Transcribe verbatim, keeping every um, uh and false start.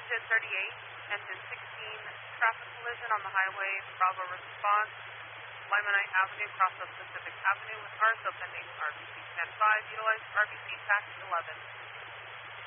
Engine thirty-eight, Engine sixteen, traffic collision on the highway, Bravo response, Lymanite Avenue, cross of Pacific Avenue with cars, so pending R B C ten five, utilize R B C tax eleven.